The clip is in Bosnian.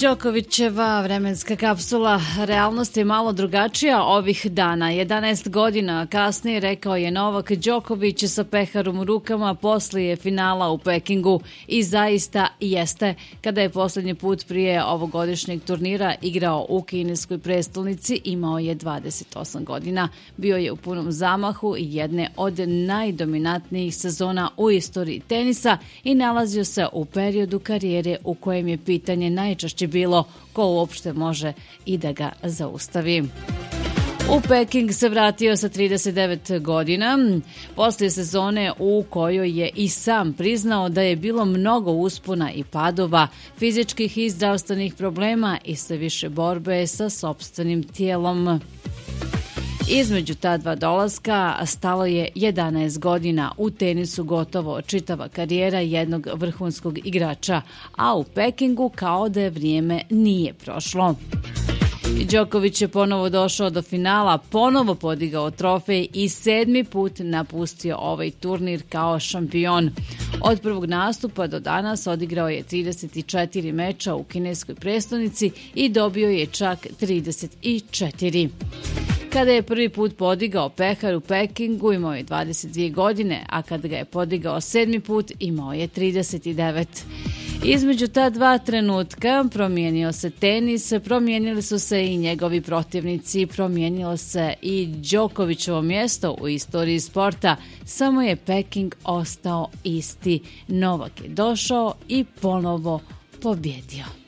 Đokovićeva vremenska kapsula. Realnost je malo drugačija ovih dana. 11 godina kasnije rekao je Novak Đoković sa peharom u rukama poslije finala u Pekingu. I zaista jeste. Kada je posljednji put prije ovogodišnjeg turnira igrao u kineskoj prestolnici, imao je 28 godina. Bio je u punom zamahu i jedne od najdominantnijih sezona u istoriji tenisa i nalazio se u periodu karijere u kojem je pitanje najčešće bilo ko uopšte može i da ga zaustavi. U Peking se vratio sa 39 godina, poslije sezone u kojoj je i sam priznao da je bilo mnogo uspona i padova, fizičkih i zdravstvenih problema i sve više borbe sa sopstvenim tijelom. Između ta dva dolaska stalo je 11 godina, u tenisu gotovo čitava karijera jednog vrhunskog igrača, a u Pekingu kao da je vrijeme nije prošlo. Đoković je ponovo došao do finala, ponovo podigao trofej i 7. put napustio ovaj turnir kao šampion. Od prvog nastupa do danas odigrao je 34 meča u kineskoj prestolnici i dobio je čak 34. Kada je prvi put podigao pehar u Pekingu, imao je 22 godine, a kada ga je podigao 7. put, imao je 39. Između ta dva trenutka promijenio se tenis, promijenili su se i njegovi protivnici, promijenilo se i Đokovićevo mjesto u istoriji sporta, samo je Peking ostao isti. Novak je došao i ponovo pobjedio.